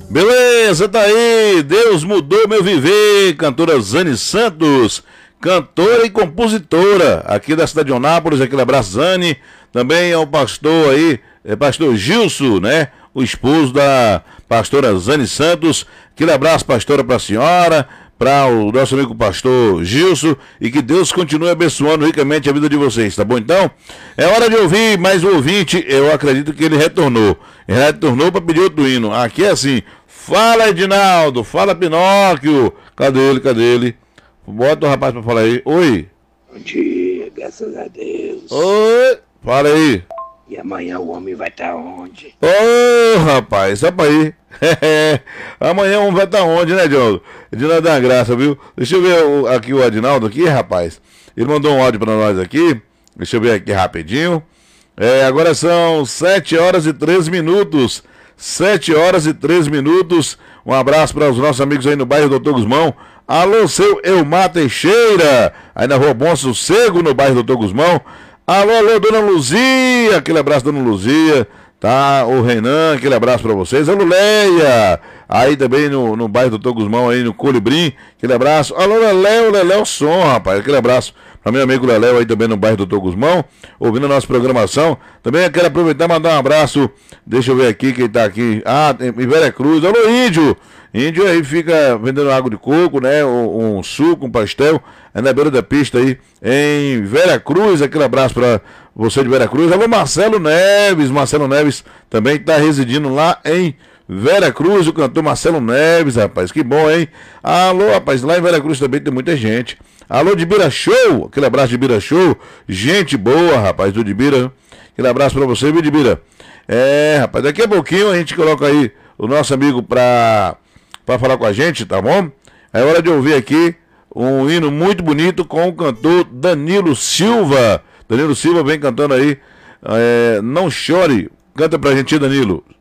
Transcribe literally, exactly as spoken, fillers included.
Beleza, tá aí. Deus mudou meu viver. Cantora Zane Santos, cantora e compositora aqui da cidade de Onápolis. Aquele abraço, Zane. Também é o pastor aí, é pastor Gilson, né? O esposo da pastora Zane Santos. Aquele abraço, pastora, pra senhora, para o nosso amigo pastor Gilson, e que Deus continue abençoando ricamente a vida de vocês, tá bom? Então, é hora de ouvir mais um ouvinte. Eu acredito que ele retornou. Ele retornou para pedir outro hino. Aqui é assim: fala, Edinaldo, fala, Pinóquio. Cadê ele, cadê ele? Bota o rapaz para falar aí. Oi. Bom dia, graças a Deus. Oi, fala aí. E amanhã o homem vai estar onde? Ô, oh, rapaz, só pra aí. Amanhã um vai estar onde, né, Diogo? Edinaldo dá uma graça, viu? Deixa eu ver o, aqui o Adinaldo aqui, rapaz. Ele mandou um áudio pra nós aqui. Deixa eu ver aqui rapidinho. É, agora são sete horas e três minutos. sete horas e três minutos. Um abraço para os nossos amigos aí no bairro Doutor Guzmão. Alô, seu Elmar Teixeira, aí na rua Bom Sossego, no bairro Doutor Guzmão. Alô, alô, dona Luzia, aquele abraço, dona Luzia, tá? O Renan, aquele abraço pra vocês. Alô, Leia, aí também no, no bairro do Doutor Guzmão, aí no Colibrim, aquele abraço. Alô, Leléo, Leléo Som, rapaz, aquele abraço pra meu amigo Leléo aí também no bairro do Doutor Guzmão, ouvindo a nossa programação. Também quero aproveitar e mandar um abraço, deixa eu ver aqui quem tá aqui. Ah, tem, em Vera Cruz. Alô, Índio. Índio aí fica vendendo água de coco, né? Um, um suco, um pastel, aí na beira da pista aí, em Vera Cruz. Aquele abraço pra você de Vera Cruz. Alô, Marcelo Neves. Marcelo Neves também tá residindo lá em Vera Cruz, o cantor Marcelo Neves, rapaz, que bom, hein? Alô, rapaz, lá em Vera Cruz também tem muita gente. Alô, de Bira Show, aquele abraço de Bira Show, gente boa, rapaz, do de Bira. Aquele abraço pra você, viu, de Bira? É, rapaz, daqui a pouquinho a gente coloca aí o nosso amigo pra, pra falar com a gente, tá bom? É hora de ouvir aqui um hino muito bonito com o cantor Danilo Silva. Danilo Silva vem cantando aí, é, Não Chore. Canta pra gente, Danilo.